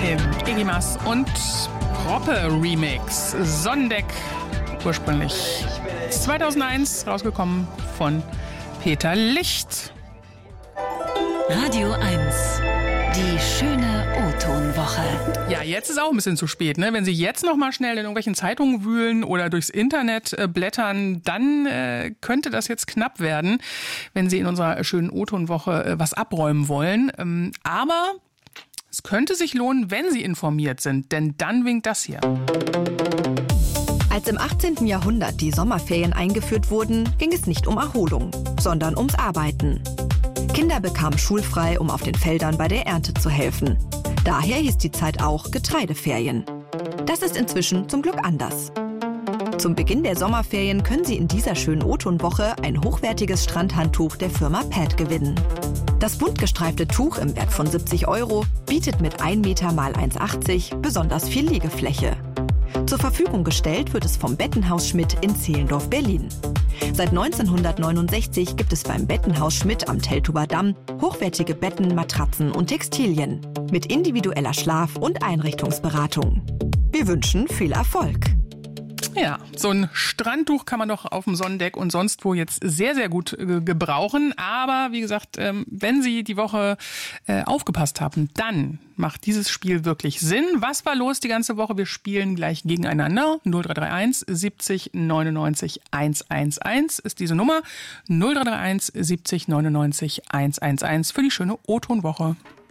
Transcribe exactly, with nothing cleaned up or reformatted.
im Iggy Mass und Proppe Remix. Sonnendeck, ursprünglich zweitausendeins, rausgekommen von Peter Licht. Radio eins, die schöne O-Ton-Woche. Ja, jetzt ist auch ein bisschen zu spät, ne? Wenn Sie jetzt noch mal schnell in irgendwelchen Zeitungen wühlen oder durchs Internet äh, blättern, dann äh, könnte das jetzt knapp werden, wenn Sie in unserer schönen O-Ton-Woche äh, was abräumen wollen. Ähm, aber es könnte sich lohnen, wenn Sie informiert sind, denn dann winkt das hier. Als im achtzehnten Jahrhundert die Sommerferien eingeführt wurden, ging es nicht um Erholung, sondern ums Arbeiten. Kinder bekamen schulfrei, um auf den Feldern bei der Ernte zu helfen. Daher hieß die Zeit auch Getreideferien. Das ist inzwischen zum Glück anders. Zum Beginn der Sommerferien können Sie in dieser schönen O-Ton-Woche ein hochwertiges Strandhandtuch der Firma Pad gewinnen. Das bunt gestreifte Tuch im Wert von siebzig Euro bietet mit ein Meter mal eins Komma achtzig besonders viel Liegefläche. Zur Verfügung gestellt wird es vom Bettenhaus Schmidt in Zehlendorf, Berlin. Seit neunzehnhundertneunundsechzig gibt es beim Bettenhaus Schmidt am Teltower Damm hochwertige Betten, Matratzen und Textilien mit individueller Schlaf- und Einrichtungsberatung. Wir wünschen viel Erfolg. Ja, so ein Strandtuch kann man doch auf dem Sonnendeck und sonst wo jetzt sehr, sehr gut äh, gebrauchen. Aber wie gesagt, ähm, wenn Sie die Woche äh, aufgepasst haben, dann macht dieses Spiel wirklich Sinn. Was war los die ganze Woche? Wir spielen gleich gegeneinander. null drei drei eins siebzig neunundneunzig hundertelf ist diese Nummer. null drei drei eins siebzig neunundneunzig hundertelf für die schöne O-Ton-Woche.